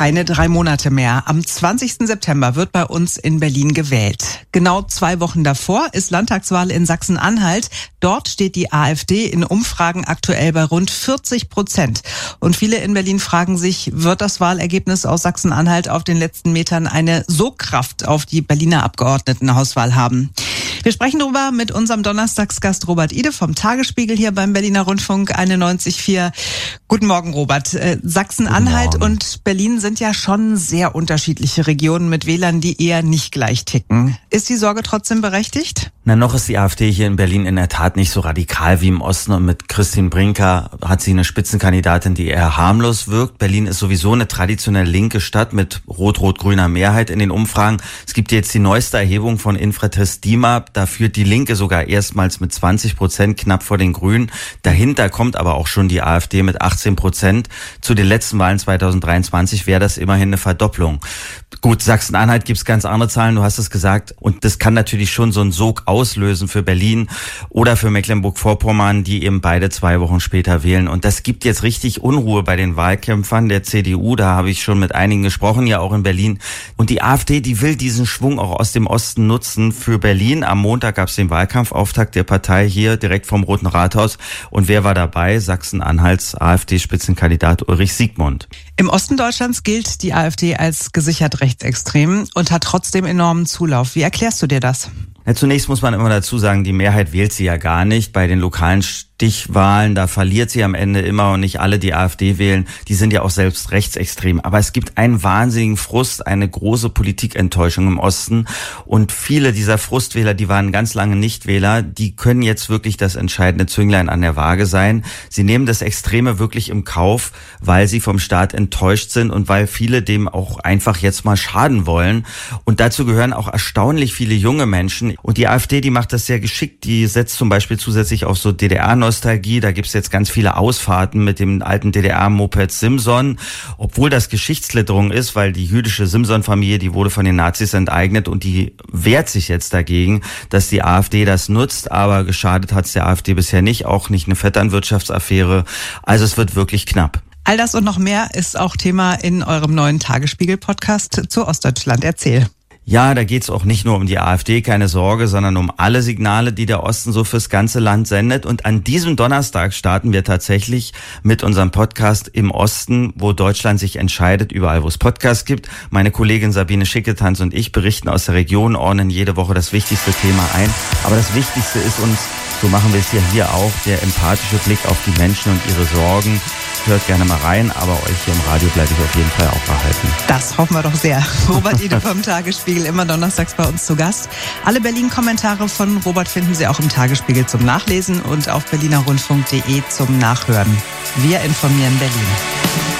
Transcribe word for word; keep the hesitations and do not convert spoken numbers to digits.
keine drei Monate mehr. Am zwanzigsten September wird bei uns in Berlin gewählt. Genau zwei Wochen davor ist Landtagswahl in Sachsen-Anhalt. Dort steht die AfD in Umfragen aktuell bei rund vierzig Prozent. Und viele in Berlin fragen sich, wird das Wahlergebnis aus Sachsen-Anhalt auf den letzten Metern eine Sogkraft auf die Berliner Abgeordnetenhauswahl haben? Wir sprechen darüber mit unserem Donnerstagsgast Robert Ide vom Tagesspiegel hier beim Berliner Rundfunk einundneunzig Komma vier. Guten Morgen, Robert. Äh, Sachsen-Anhalt und Berlin sind ja schon sehr unterschiedliche Regionen mit Wählern, die eher nicht gleich ticken. Ist die Sorge trotzdem berechtigt? Na, noch ist die AfD hier in Berlin in der Tat nicht so radikal wie im Osten, und mit Christine Brinker hat sie eine Spitzenkandidatin, die eher harmlos wirkt. Berlin ist sowieso eine traditionell linke Stadt mit rot-rot-grüner Mehrheit in den Umfragen. Es gibt jetzt die neueste Erhebung von Infratest DIMAP, da führt die Linke sogar erstmals mit zwanzig Prozent knapp vor den Grünen. Dahinter kommt aber auch schon die AfD mit achtzehn Prozent. Zu den letzten Wahlen zweitausenddreiundzwanzig wäre das immerhin eine Verdopplung. Gut, Sachsen-Anhalt gibt's ganz andere Zahlen, du hast es gesagt. Und das kann natürlich schon so einen Sog auslösen für Berlin oder für Mecklenburg-Vorpommern, die eben beide zwei Wochen später wählen. Und das gibt jetzt richtig Unruhe bei den Wahlkämpfern der C D U. Da habe ich schon mit einigen gesprochen, ja auch in Berlin. Und die AfD, die will diesen Schwung auch aus dem Osten nutzen für Berlin. Am Montag gab's den Wahlkampfauftakt der Partei hier direkt vom Roten Rathaus. Und wer war dabei? Sachsen-Anhalts AfD-Spitzenkandidat Ulrich Siegmund. Im Osten Deutschlands gilt die AfD als gesichert rechtsextrem und hat trotzdem enormen Zulauf. Wie erklärst du dir das? Ja, zunächst muss man immer dazu sagen, die Mehrheit wählt sie ja gar nicht. Bei den lokalen Stichwahlen, da verliert sie am Ende immer, und nicht alle, die AfD wählen, die sind ja auch selbst rechtsextrem. Aber es gibt einen wahnsinnigen Frust, eine große Politikenttäuschung im Osten, und viele dieser Frustwähler, die waren ganz lange Nichtwähler, die können jetzt wirklich das entscheidende Zünglein an der Waage sein. Sie nehmen das Extreme wirklich im Kauf, weil sie vom Staat enttäuscht sind und weil viele dem auch einfach jetzt mal schaden wollen. Und dazu gehören auch erstaunlich viele junge Menschen. Und die AfD, die macht das sehr geschickt. Die setzt zum Beispiel zusätzlich auf so D D R-Nostalgie. Da gibt's jetzt ganz viele Ausfahrten mit dem alten D D R-Moped Simson. Obwohl das Geschichtsklitterung ist, weil die jüdische Simson-Familie, die wurde von den Nazis enteignet, und die wehrt sich jetzt dagegen, dass die AfD das nutzt. Aber geschadet hat's der AfD bisher nicht, auch nicht eine Vetternwirtschaftsaffäre. Also es wird wirklich knapp. All das und noch mehr ist auch Thema in eurem neuen Tagesspiegel-Podcast zu Ostdeutschland. Erzähl. Ja, da geht's auch nicht nur um die AfD, keine Sorge, sondern um alle Signale, die der Osten so fürs ganze Land sendet. Und an diesem Donnerstag starten wir tatsächlich mit unserem Podcast im Osten, wo Deutschland sich entscheidet, überall wo es Podcasts gibt. Meine Kollegin Sabine Schicketanz und ich berichten aus der Region, ordnen jede Woche das wichtigste Thema ein. Aber das Wichtigste ist uns, so machen wir es ja hier auch, der empathische Blick auf die Menschen und ihre Sorgen. Hört gerne mal rein, aber euch hier im Radio bleibe ich auf jeden Fall auch behalten. Das hoffen wir doch sehr. Robert Ide vom Tagesspiegel, immer donnerstags bei uns zu Gast. Alle Berlin-Kommentare von Robert finden Sie auch im Tagesspiegel zum Nachlesen und auf berliner rundfunk punkt de zum Nachhören. Wir informieren Berlin.